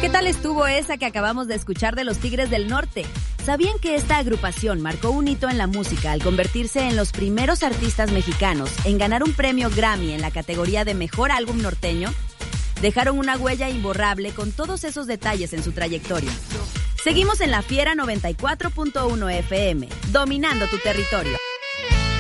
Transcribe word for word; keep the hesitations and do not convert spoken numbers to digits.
¿Qué tal estuvo esa que acabamos de escuchar de los Tigres del Norte? ¿Sabían que esta agrupación marcó un hito en la música al convertirse en los primeros artistas mexicanos en ganar un premio Grammy en la categoría de Mejor Álbum Norteño? Dejaron una huella imborrable con todos esos detalles en su trayectoria. Seguimos en La Fiera noventa y cuatro punto uno F M, dominando tu territorio.